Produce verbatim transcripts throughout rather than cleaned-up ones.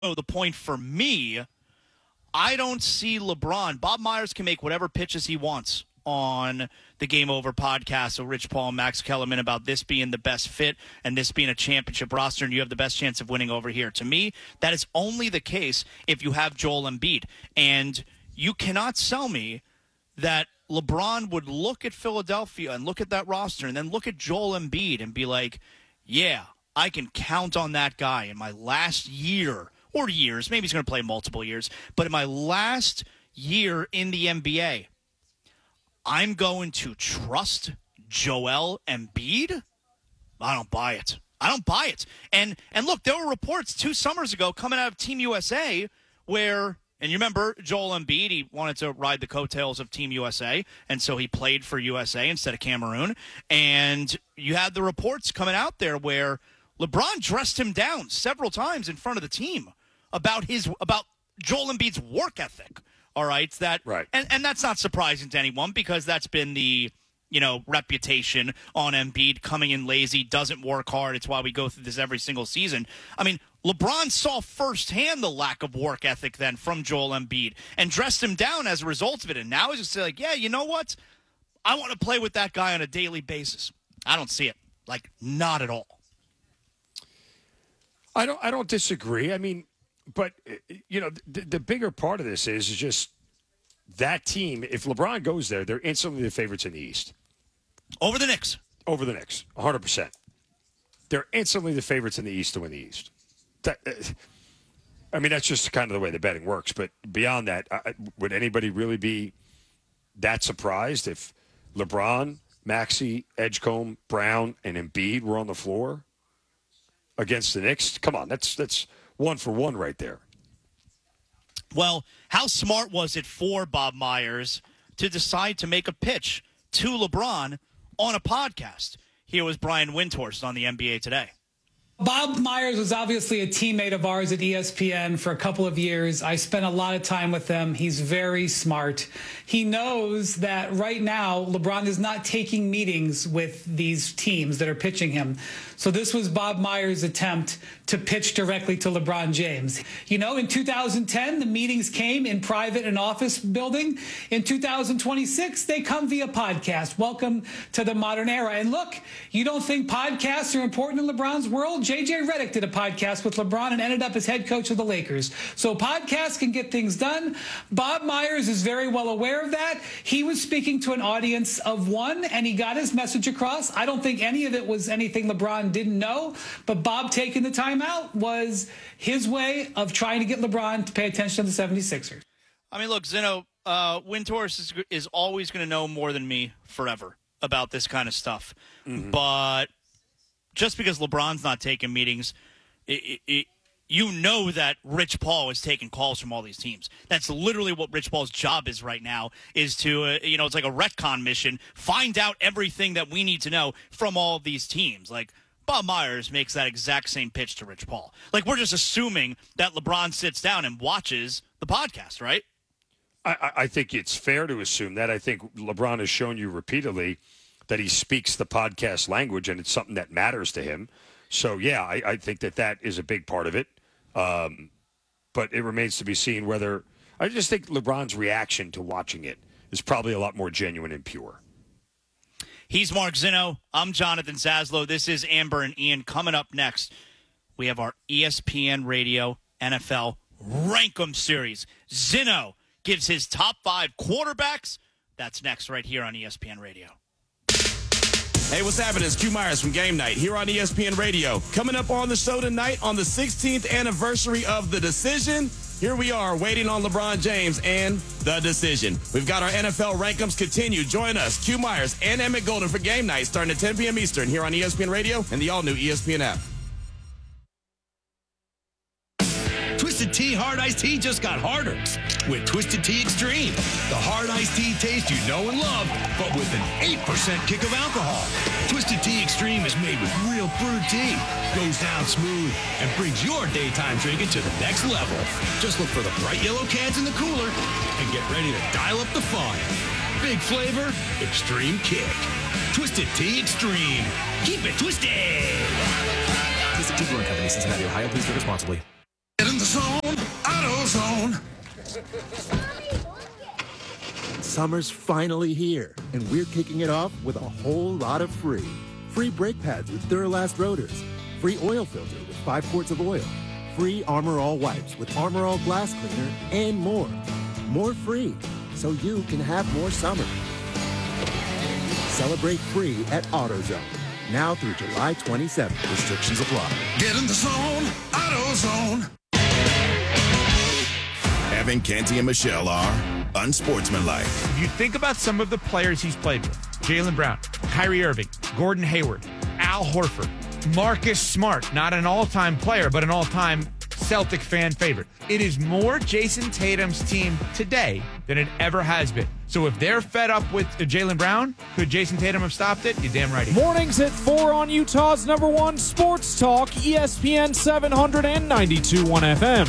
Oh, the point for me, I don't see LeBron. Bob Myers can make whatever pitches he wants on the Game Over podcast with Rich Paul and Max Kellerman about this being the best fit and this being a championship roster and you have the best chance of winning over here. To me, that is only the case if you have Joel Embiid. And you cannot sell me that LeBron would look at Philadelphia and look at that roster and then look at Joel Embiid and be like, yeah, I can count on that guy in my last year or years. Maybe he's going to play multiple years. But in my last year in the N B A, I'm going to trust Joel Embiid? I don't buy it. I don't buy it. And and look, there were reports two summers ago coming out of Team U S A where, and you remember Joel Embiid, he wanted to ride the coattails of Team U S A, and so he played for U S A instead of Cameroon. And you had the reports coming out there where LeBron dressed him down several times in front of the team about his about Joel Embiid's work ethic. All right, it's that right. And and that's not surprising to anyone because that's been the, you know, reputation on Embiid, coming in lazy, doesn't work hard. It's why we go through this every single season. I mean, LeBron saw firsthand the lack of work ethic then from Joel Embiid and dressed him down as a result of it. And now he's just like, yeah, you know what? I want to play with that guy on a daily basis. I don't see it. Like, not at all. I don't I don't disagree. I mean, but, you know, the, the bigger part of this is just that team, if LeBron goes there, they're instantly the favorites in the East. Over the Knicks. Over the Knicks, one hundred percent. They're instantly the favorites in the East to win the East. That, I mean, that's just kind of the way the betting works. But beyond that, I, would anybody really be that surprised if LeBron, Maxey, Edgecombe, Brown, and Embiid were on the floor against the Knicks? Come on, that's that's one for one right there. Well, how smart was it for Bob Myers to decide to make a pitch to LeBron on a podcast? Here was Brian Windhorst on the N B A Today. Bob Myers was obviously a teammate of ours at E S P N for a couple of years. I spent a lot of time with him. He's very smart. He knows that right now LeBron is not taking meetings with these teams that are pitching him. So this was Bob Myers' attempt to pitch directly to LeBron James. You know, in two thousand ten, the meetings came in private and office building. In two thousand twenty-six, they come via podcast. Welcome to the modern era. And look, you don't think podcasts are important in LeBron's world? J J Redick did a podcast with LeBron and ended up as head coach of the Lakers. So podcasts can get things done. Bob Myers is very well aware of that. He was speaking to an audience of one, and he got his message across. I don't think any of it was anything LeBron didn't know, but Bob taking the time out was his way of trying to get LeBron to pay attention to the seventy-sixers. I mean, look, Zeno, uh, Windhorst is, is always going to know more than me forever about this kind of stuff. Mm-hmm. But just because LeBron's not taking meetings, it, it, it, you know that Rich Paul is taking calls from all these teams. That's literally what Rich Paul's job is right now, is to, uh, you know, it's like a retcon mission, find out everything that we need to know from all of these teams. Like, Bob Myers makes that exact same pitch to Rich Paul. Like, we're just assuming that LeBron sits down and watches the podcast, right? I, I think it's fair to assume that. I think LeBron has shown you repeatedly that he speaks the podcast language, and it's something that matters to him. So, yeah, I, I think that that is a big part of it. Um, but it remains to be seen whether – I just think LeBron's reaction to watching it is probably a lot more genuine and pure. He's Mark Zinno. I'm Jonathan Zaslow. This is Amber and Ian. Coming up next, we have our E S P N Radio N F L Rank 'em series. Zinno gives his top five quarterbacks. That's next right here on E S P N Radio. Hey, what's happening? It's Q Myers from Game Night here on E S P N Radio. Coming up on the show tonight on the sixteenth anniversary of The Decision. Here we are waiting on LeBron James and The Decision. We've got our N F L Rank'ems continue. Join us, Q Myers and Emmett Golden for Game Night starting at ten p.m. Eastern here on E S P N Radio and the all-new E S P N app. Twisted Tea Hard Iced Tea just got harder with Twisted Tea Extreme. The hard iced tea taste you know and love, but with an eight percent kick of alcohol. Twisted Tea Extreme is made with real brewed tea, goes down smooth, and brings your daytime drinking to the next level. Just look for the bright yellow cans in the cooler and get ready to dial up the fun. Big flavor, extreme kick. Twisted Tea Extreme. Keep it twisted. Twisted Tea Brewing Company, Cincinnati, Ohio. Please drink responsibly. Get in the zone. Summer's finally here, and we're kicking it off with a whole lot of free. Free brake pads with Duralast rotors. Free oil filter with five quarts of oil. Free Armor All wipes with Armor All glass cleaner, and more. More free, so you can have more summer. Celebrate free at AutoZone. Now through July twenty-seventh. Restrictions apply. Get in the zone, AutoZone. Evan, Canty, and Michelle are unsportsmanlike. If you think about some of the players he's played with, Jaylen Brown, Kyrie Irving, Gordon Hayward, Al Horford, Marcus Smart, not an all-time player, but an all-time Celtic fan favorite. It is more Jason Tatum's team today than it ever has been. So if they're fed up with Jaylen Brown, could Jason Tatum have stopped it? You're damn right. Mornings at four on Utah's number one sports talk, E S P N seven hundred and ninety-two point one F M.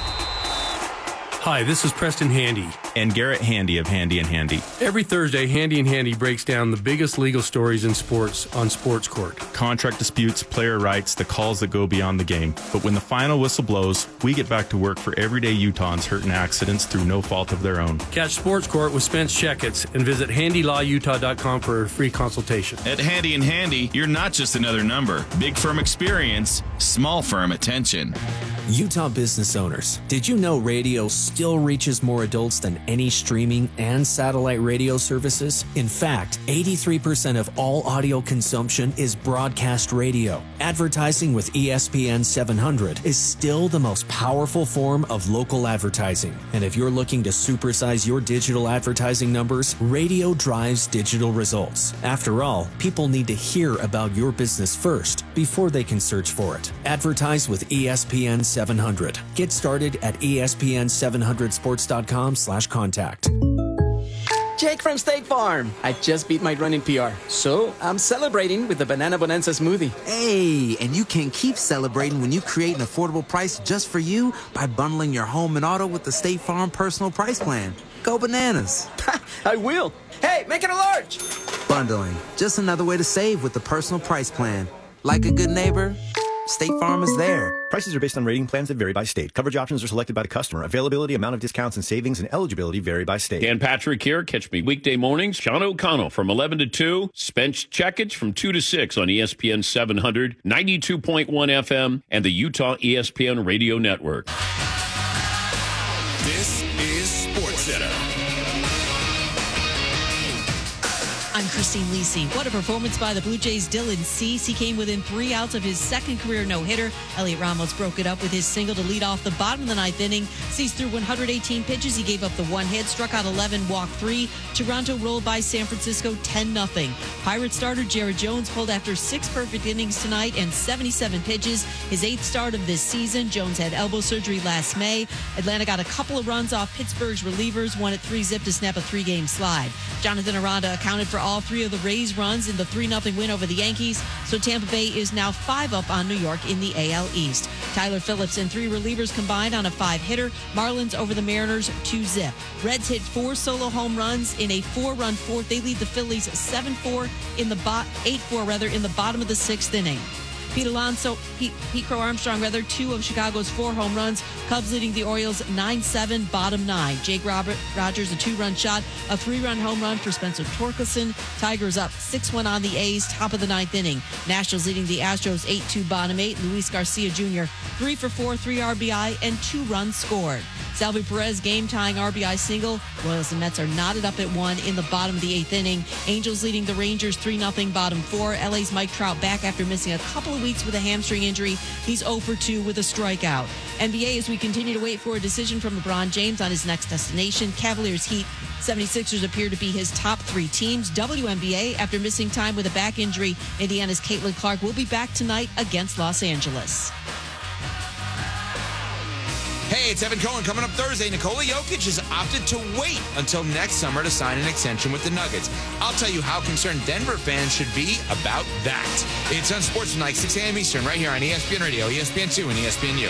Hi, this is Preston Handy. And Garrett Handy of Handy and Handy. Every Thursday, Handy and Handy breaks down the biggest legal stories in sports on Sports Court. Contract disputes, player rights, the calls that go beyond the game. But when the final whistle blows, we get back to work for everyday Utahns hurt in accidents through no fault of their own. Catch Sports Court with Spence Checketts and visit handy law utah dot com for a free consultation. At Handy and Handy, you're not just another number. Big firm experience, small firm attention. Utah business owners, did you know radio still reaches more adults than any streaming and satellite radio services? In fact, eighty-three percent of all audio consumption is broadcast radio. Advertising with E S P N seven hundred is still the most powerful form of local advertising. And if you're looking to supersize your digital advertising numbers, radio drives digital results. After all, people need to hear about your business first before they can search for it. Advertise with E S P N seven hundred. Get started at E S P N seven hundred sports dot com slash contact. Jake from State Farm. I just beat my running P R, so I'm celebrating with the Banana Bonanza smoothie. Hey, and you can keep celebrating when you create an affordable price just for you by bundling your home and auto with the State Farm Personal Price Plan. Go bananas. I will. Hey, make it a large. Bundling. Just another way to save with the Personal Price Plan. Like a good neighbor, State Farm is there. Prices are based on rating plans that vary by state. Coverage options are selected by the customer. Availability, amount of discounts and savings, and eligibility vary by state. Dan Patrick here. Catch me weekday mornings. Sean O'Connell from eleven to two. Spence Checketts from two to six on E S P N seven hundred, ninety-two point one F M, and the Utah E S P N Radio Network. This is SportsCenter. I'm Christine Lisi. What a performance by the Blue Jays' Dylan Cease. He came within three outs of his second career no-hitter. Elliot Ramos broke it up with his single to lead off the bottom of the ninth inning. Cease threw one hundred eighteen pitches. He gave up the one hit, struck out eleven, walked three. Toronto rolled by San Francisco ten nothing. Pirates starter Jared Jones pulled after six perfect innings tonight and seventy-seven pitches. His eighth start of this season. Jones had elbow surgery last May. Atlanta got a couple of runs off Pittsburgh's relievers, won at three zip to snap a three-game slide. Jonathan Aranda accounted for all three of the Rays' runs in the three nothing win over the Yankees, so Tampa Bay is now five up on New York in the A L East. Tyler Phillips and three relievers combined on a five-hitter. Marlins over the Mariners two zip. Reds hit four solo home runs in a four-run fourth. They lead the Phillies seven four in the bo- eight four rather in the bottom of the sixth inning. Pete Alonso, Pete, Pete Crow Armstrong, rather, two of Chicago's four home runs. Cubs leading the Orioles nine seven, bottom nine. Jake Robert, Rogers, a two-run shot, a three-run home run for Spencer Torkelson. Tigers up six one on the A's, top of the ninth inning. Nationals leading the Astros eight two, bottom eight. Luis Garcia Junior, three for four, three R B I, and two runs scored. Salvi Perez game-tying R B I single. Royals and Mets are knotted up at one in the bottom of the eighth inning. Angels leading the Rangers three nothing, bottom four. L A's Mike Trout back after missing a couple of weeks with a hamstring injury. He's zero for two with a strikeout. N B A, as we continue to wait for a decision from LeBron James on his next destination. Cavaliers Heat. seventy-sixers appear to be his top three teams. W N B A, after missing time with a back injury, Indiana's Caitlin Clark will be back tonight against Los Angeles. Hey, it's Evan Cohen. Coming up Thursday, Nikola Jokic has opted to wait until next summer to sign an extension with the Nuggets. I'll tell you how concerned Denver fans should be about that. It's on Sports Tonight, six a.m. Eastern, right here on E S P N Radio, E S P N two, and E S P N U.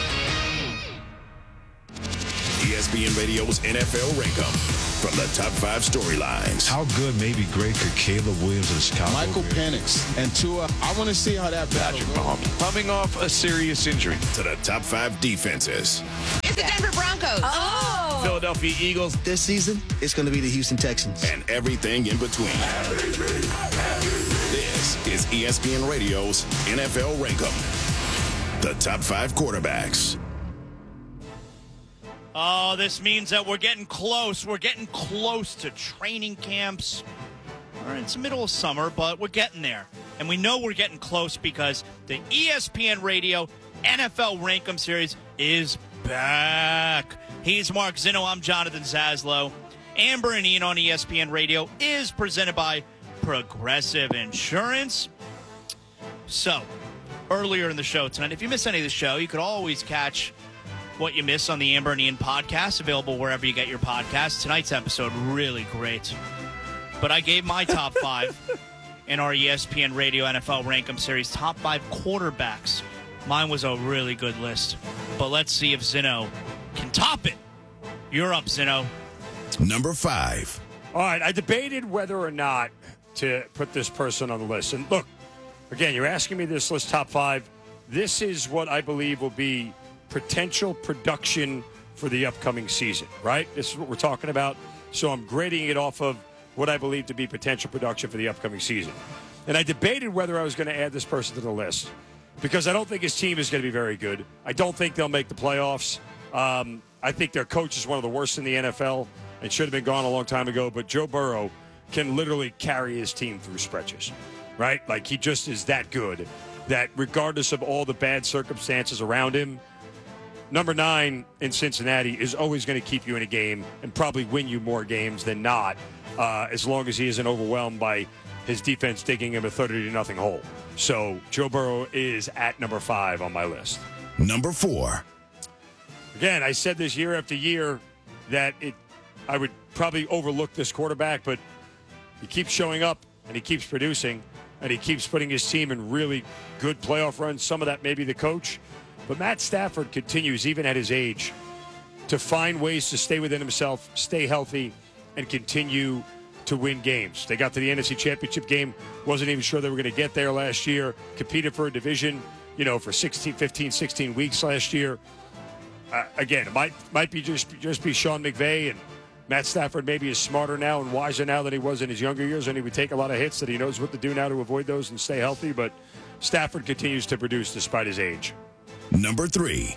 E S P N Radio's N F L Rankum. From the top five storylines. How good, maybe great, could Caleb Williams and Chicago Michael be? Penix and Tua. I want to see how that Patrick Mahomes coming off a serious injury. To the top five defenses. It's the Denver Broncos. Oh. Philadelphia Eagles. This season, it's going to be the Houston Texans. And everything in between. This is E S P N Radio's N F L Rankum. The top five quarterbacks. Oh, this means that we're getting close. We're getting close to training camps. All right, it's the middle of summer, but we're getting there. And we know we're getting close because the E S P N Radio N F L Rankum Series is back. He's Mark Zinno. I'm Jonathan Zaslow. Amber and Ian on E S P N Radio is presented by Progressive Insurance. So, earlier in the show tonight, if you miss any of the show, you could always catch what you miss on the Amber and Ian podcast, available wherever you get your podcasts. Tonight's episode, really great. But I gave my top five in our E S P N Radio N F L Rankum Series, top five quarterbacks. Mine was a really good list. But let's see if Zinno can top it. You're up, Zinno. Number five. All right, I debated whether or not to put this person on the list. And look, again, you're asking me this list, top five. This is what I believe will be potential production for the upcoming season, right? This is what we're talking about. So I'm grading it off of what I believe to be potential production for the upcoming season. And I debated whether I was going to add this person to the list because I don't think his team is going to be very good. I don't think they'll make the playoffs. Um, I think their coach is one of the worst in the N F L and should have been gone a long time ago. But Joe Burrow can literally carry his team through stretches, right? Like he just is that good that regardless of all the bad circumstances around him, number nine in Cincinnati is always going to keep you in a game and probably win you more games than not, uh, as long as he isn't overwhelmed by his defense digging him a thirty to nothing hole. So Joe Burrow is at number five on my list. Number four. Again, I said this year after year that it, I would probably overlook this quarterback, but he keeps showing up and he keeps producing and he keeps putting his team in really good playoff runs. Some of that may be the coach. But Matt Stafford continues, even at his age, to find ways to stay within himself, stay healthy, and continue to win games. They got to the N F C Championship game, wasn't even sure they were going to get there last year, competed for a division, you know, for sixteen, fifteen, sixteen weeks last year. Uh, again, it might might be just, just be Sean McVay, and Matt Stafford maybe is smarter now and wiser now than he was in his younger years, and he would take a lot of hits that he knows what to do now to avoid those and stay healthy. But Stafford continues to produce despite his age. Number three.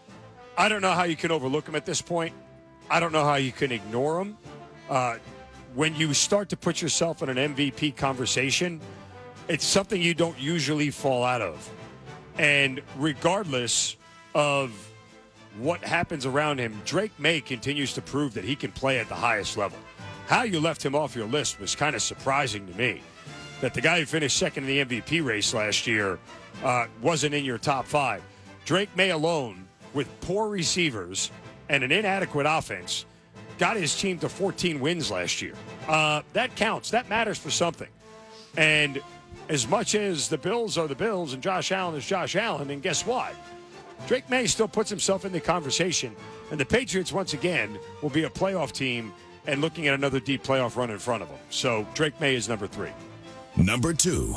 I don't know how you can overlook him at this point. I don't know how you can ignore him. Uh, when you start to put yourself in an M V P conversation, it's something you don't usually fall out of. And regardless of what happens around him, Drake May continues to prove that he can play at the highest level. How you left him off your list was kind of surprising to me. That the guy who finished second in the M V P race last year uh, wasn't in your top five. Drake May alone, with poor receivers and an inadequate offense, got his team to fourteen wins last year. Uh, that counts. That matters for something. And as much as the Bills are the Bills and Josh Allen is Josh Allen, and guess what? Drake May still puts himself in the conversation. And the Patriots, once again, will be a playoff team and looking at another deep playoff run in front of them. So Drake May is number three. Number two.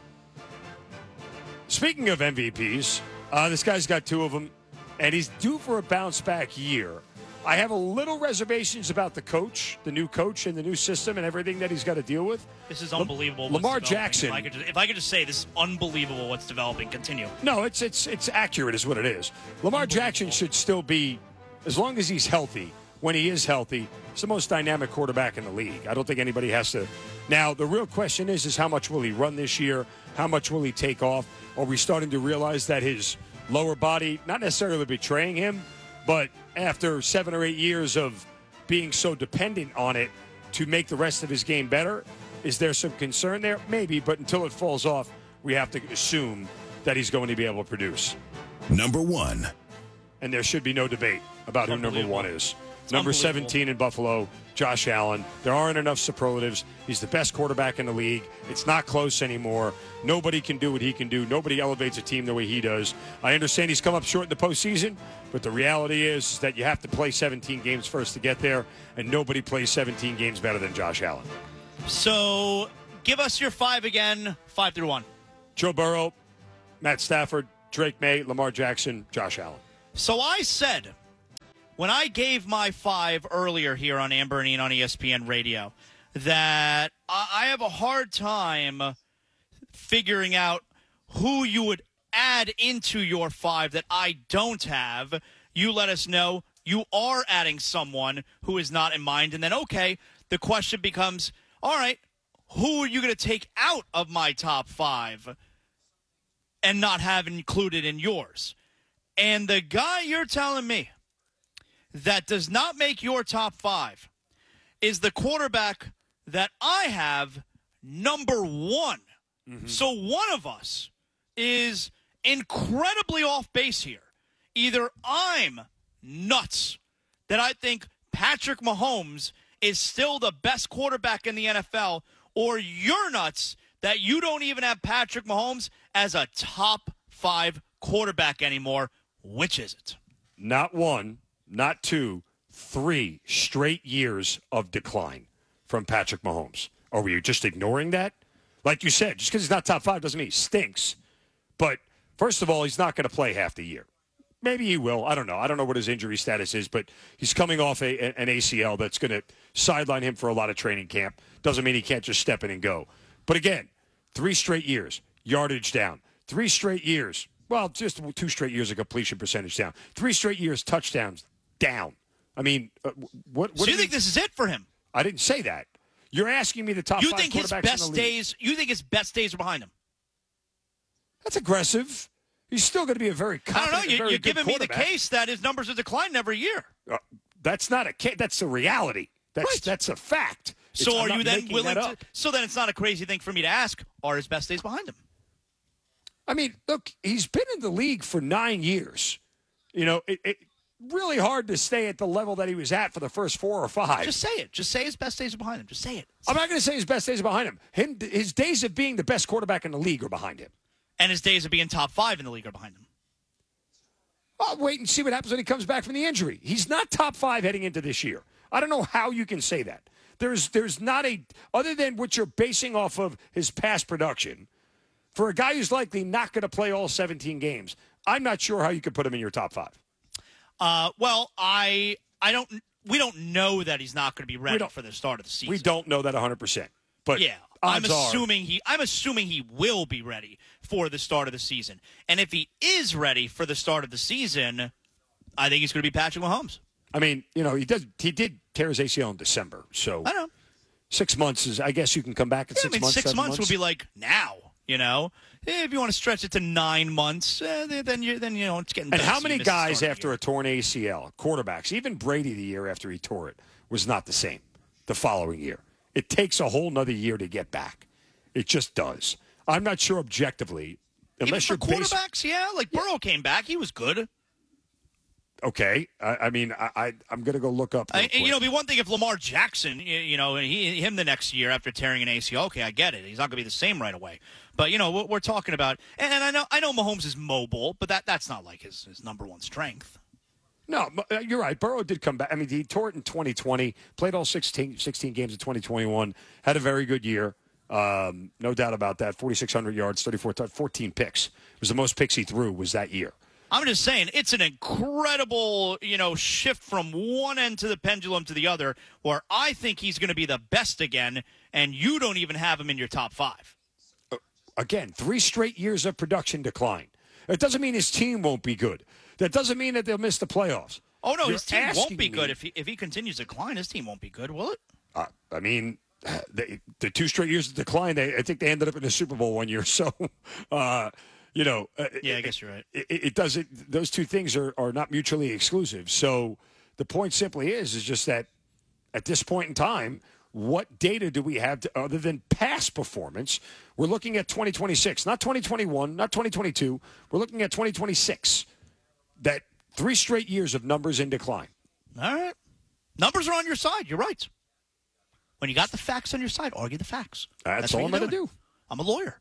Speaking of M V Ps, uh, this guy's got two of them, and he's due for a bounce-back year. I have a little reservations about the coach, the new coach, and the new system and everything that he's got to deal with. This is unbelievable. Lamar what's Jackson. If I, could just, if I could just say, this is unbelievable what's developing. Continue. No, it's it's it's accurate is what it is. Lamar Jackson should still be, as long as he's healthy, when he is healthy, he's the most dynamic quarterback in the league. I don't think anybody has to. Now, the real question is, is how much will he run this year? How much will he take off? Are we starting to realize that his lower body, not necessarily betraying him, but after seven or eight years of being so dependent on it to make the rest of his game better, is there some concern there? Maybe, but until it falls off, we have to assume that he's going to be able to produce. Number one. And there should be no debate about who number one is. Number seventeen in Buffalo, Josh Allen. There aren't enough superlatives. He's the best quarterback in the league. It's not close anymore. Nobody can do what he can do. Nobody elevates a team the way he does. I understand he's come up short in the postseason, but the reality is that you have to play seventeen games first to get there, and nobody plays seventeen games better than Josh Allen. So give us your five again, five through one. Joe Burrow, Matt Stafford, Drake May, Lamar Jackson, Josh Allen. So I said when I gave my five earlier here on Amber and Ian on E S P N Radio, that I have a hard time figuring out who you would add into your five that I don't have. You let us know you are adding someone who is not in mind. And then, okay, the question becomes, all right, who are you going to take out of my top five and not have included in yours? And the guy you're telling me that does not make your top five is the quarterback that I have number one. Mm-hmm. So one of us is incredibly off base here. Either I'm nuts that I think Patrick Mahomes is still the best quarterback in the N F L, or you're nuts that you don't even have Patrick Mahomes as a top five quarterback anymore. Which is it? Not one, not two, three straight years of decline from Patrick Mahomes. Are we just ignoring that? Like you said, just because he's not top five doesn't mean he stinks. But first of all, he's not going to play half the year. Maybe he will. I don't know. I don't know what his injury status is, but he's coming off a, an A C L that's going to sideline him for a lot of training camp. Doesn't mean he can't just step in and go. But again, three straight years, yardage down. Three straight years, well, just two straight years of completion percentage down. Three straight years, touchdowns down. I mean, uh, what, what? So you we, think this is it for him? I didn't say that. You're asking me the top you five think his quarterbacks best in the league. days? You think his best days are behind him? That's aggressive. He's still going to be a very confident, I don't know. You, very you're good giving me the quarterback. case that his numbers are declining every year. Uh, that's not a case. That's a reality. That's Right. that's a fact. So It's- I'm are not you then making willing that to? up. So then it's not a crazy thing for me to ask. Are his best days behind him? I mean, look, he's been in the league for nine years. You know, it, it really hard to stay at the level that he was at for the first four or five. Just say it. Just say his best days are behind him. Just say it. I'm not going to say his best days are behind him. Him, his days of being the best quarterback in the league are behind him. And his days of being top five in the league are behind him. I'll wait and see what happens when he comes back from the injury. He's not top five heading into this year. I don't know how you can say that. There's there's not a, other than what you're basing off of his past production, for a guy who's likely not going to play all seventeen games, I'm not sure how you could put him in your top five. Uh, well, I I don't. We don't know that he's not going to be ready for the start of the season. We don't know that one hundred percent. But yeah, I'm odds are- assuming he. I'm assuming he will be ready for the start of the season. And if he is ready for the start of the season, I think he's going to be Patrick Mahomes. I mean, you know, he does. He did tear his A C L in December, so I know six months is. I guess you can come back in Yeah, six I mean, months. six seven months, would be like now. You know, if you want to stretch it to nine months, uh, then you then you know it's getting. And better, how so you many miss the guys start of after a torn A C L, quarterbacks, even Brady the year after he tore it, was not the same the following year? It takes a whole nother year to get back. It just does. I'm not sure objectively, unless Even for you're based. quarterbacks, yeah, like Burrow came back, he was good. Okay, I, I mean, I, I I'm going to go look up. real I, and, you quick. know, it'd be one thing if Lamar Jackson, you, you know, and he him the next year after tearing an A C L. Okay, I get it. He's not going to be the same right away. But you know, what we're talking about, and, and I know I know Mahomes is mobile, but that that's not like his, his number one strength. No, uh, you're right. Burrow did come back. I mean, he tore it in twenty twenty, played all sixteen, sixteen games in twenty twenty-one, had a very good year. Um, no doubt about that. forty-six hundred yards, thirty-four, fourteen picks. It was the most picks he threw was that year. I'm just saying, it's an incredible, you know, shift from one end to the pendulum to the other, where I think he's going to be the best again, and you don't even have him in your top five. Again, three straight years of production decline. It doesn't mean his team won't be good. That doesn't mean that they'll miss the playoffs. Oh, no, You're his team won't asking be good. me- If he, if he continues to decline, his team won't be good, will it? Uh, I mean, they, the two straight years of decline, they, I think they ended up in the Super Bowl one year. So, uh, you know. Uh, Yeah, I it- guess you're right. It, it doesn't, those two things are, are not mutually exclusive. So the point simply is, is just that at this point in time, what data do we have to, other than past performance? We're looking at twenty twenty-six, not twenty twenty-one, not twenty twenty-two. We're looking at twenty twenty-six. That three straight years of numbers in decline. All right. Numbers are on your side. You're right. When you got the facts on your side, argue the facts. That's, what all I'm you're going to doing. do. I'm a lawyer.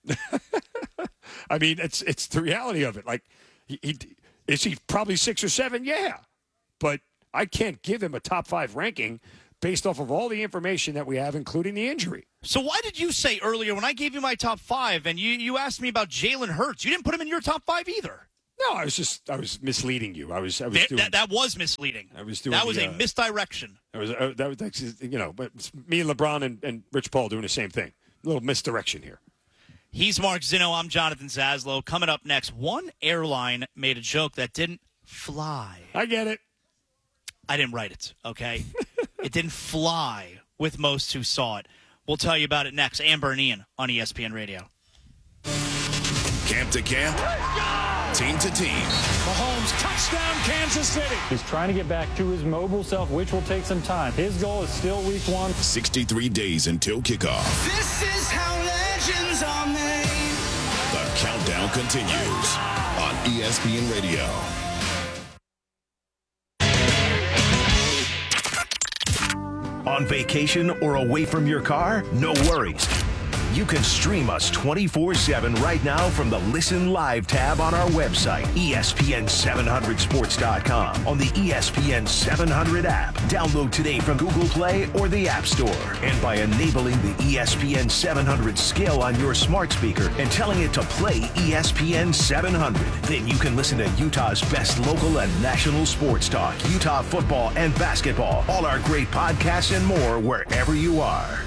I mean, it's it's the reality of it. Like, he, he is he probably six or seven? Yeah, but I can't give him a top five ranking based off of all the information that we have, including the injury. So why did you say earlier when I gave you my top five and you, you asked me about Jalen Hurts, you didn't put him in your top five either? No, I was just I was misleading you. I was I was That, doing that, that was misleading. I was doing that was the, a uh, misdirection. I was uh, that was actually, you know, but it's me and LeBron and, and Rich Paul doing the same thing. A little misdirection here. He's Mark Zinno. I'm Jonathan Zaslow. Coming up next, one airline made a joke that didn't fly. I get it. I didn't write it, okay? It didn't fly with most who saw it. We'll tell you about it next. Amber and Ian on E S P N Radio. Camp to camp, team to team. Mahomes, touchdown, Kansas City. He's trying to get back to his mobile self, which will take some time. His goal is still week one. sixty-three days until kickoff. This is how legends are made. The countdown continues on E S P N Radio. On vacation or away from your car? No worries. You can stream us twenty-four seven right now from the Listen Live tab on our website, E S P N seven hundred sports dot com, on the E S P N seven hundred app. Download today from Google Play or the App Store. And by enabling the E S P N seven hundred skill on your smart speaker and telling it to play E S P N seven hundred, then you can listen to Utah's best local and national sports talk, Utah football and basketball, all our great podcasts and more wherever you are.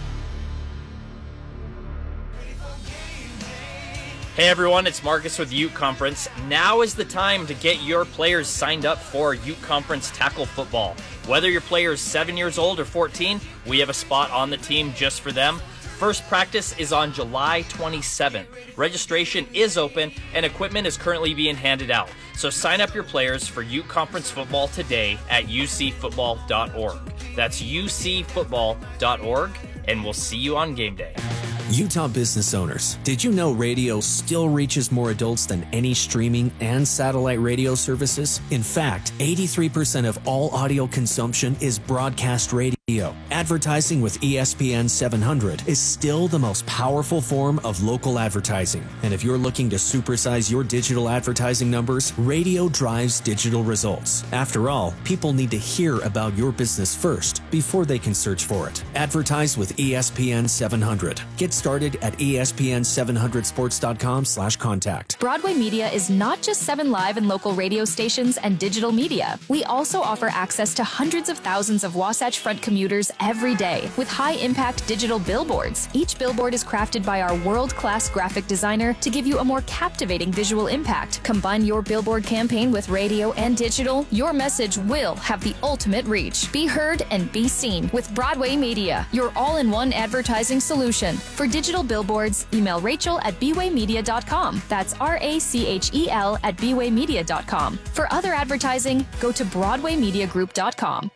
Hey everyone, it's Marcus with Ute Conference. Now is the time to get your players signed up for Ute Conference Tackle Football. Whether your player is seven years old or fourteen, we have a spot on the team just for them. First practice is on July twenty-seventh. Registration is open and equipment is currently being handed out. So sign up your players for Ute Conference Football today at u c football dot org. That's u c football dot org, and we'll see you on game day. Utah business owners, did you know radio still reaches more adults than any streaming and satellite radio services? In fact, eighty-three percent of all audio consumption is broadcast radio. Advertising with E S P N seven hundred is still the most powerful form of local advertising. And if you're looking to supersize your digital advertising numbers, radio drives digital results. After all, people need to hear about your business first before they can search for it. Advertise with E S P N seven hundred. Get started at E S P N seven hundred sports dot com slash contact. Broadway Media is not just seven live and local radio stations and digital media. We also offer access to hundreds of thousands of Wasatch Front commuters every day with high-impact digital billboards. Each billboard is crafted by our world-class graphic designer to give you a more captivating visual impact. Combine your billboard campaign with radio and digital, your message will have the ultimate reach. Be heard and be seen with Broadway Media, your all-in-one advertising solution. For digital billboards, email Rachel at b way media dot com. That's R A C H E L at b way media dot com. For other advertising, go to broadway media group dot com.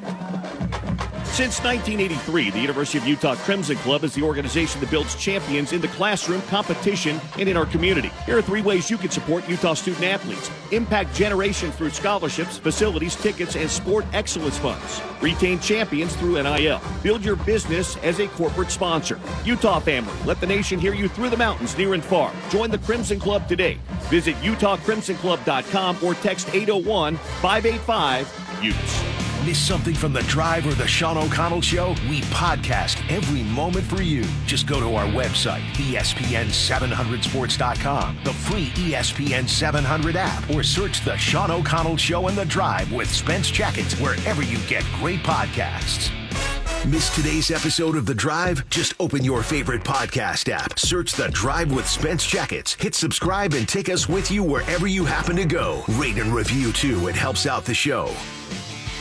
Since nineteen eighty-three, the University of Utah Crimson Club is the organization that builds champions in the classroom, competition, and in our community. Here are three ways you can support Utah student athletes. Impact generation through scholarships, facilities, tickets, and sport excellence funds. Retain champions through N I L. Build your business as a corporate sponsor. Utah family, let the nation hear you through the mountains, near and far. Join the Crimson Club today. Visit utah crimson club dot com or text eight oh one, five eight five, Utes. Miss something from The Drive or The Sean O'Connell Show? We podcast every moment for you. Just go to our website, E S P N seven hundred sports dot com, the free E S P N seven hundred app, or search The Sean O'Connell Show and The Drive with Spence Jackets wherever you get great podcasts. Missed today's episode of The Drive? Just open your favorite podcast app, search The Drive with Spence Jackets, hit subscribe, and take us with you wherever you happen to go. Rate and review, too. It helps out the show.